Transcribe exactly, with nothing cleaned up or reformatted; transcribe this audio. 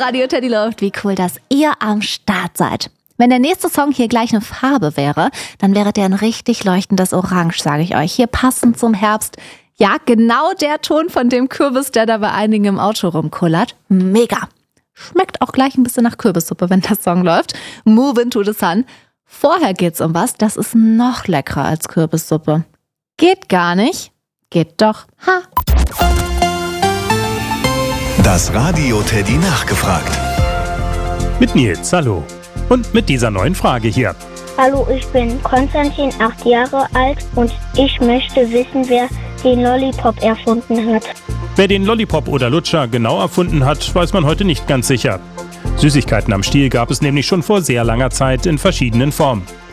Radio Teddy läuft. Wie cool, dass ihr am Start seid. Wenn der nächste Song hier gleich eine Farbe wäre, dann wäre der ein richtig leuchtendes Orange, sage ich euch. Hier passend zum Herbst. Ja, genau der Ton von dem Kürbis, der da bei einigen im Auto rumkullert. Mega. Schmeckt auch gleich ein bisschen nach Kürbissuppe, wenn der Song läuft. Move into the sun. Vorher geht's um was, das ist noch leckerer als Kürbissuppe. Geht gar nicht. Geht doch. Ha. Das Radio Teddy nachgefragt. Mit Nils, hallo. Und mit dieser neuen Frage hier. Hallo, ich bin Konstantin, acht Jahre alt und ich möchte wissen, wer den Lollipop erfunden hat. Wer den Lollipop oder Lutscher genau erfunden hat, weiß man heute nicht ganz sicher. Süßigkeiten am Stiel gab es nämlich schon vor sehr langer Zeit in verschiedenen Formen.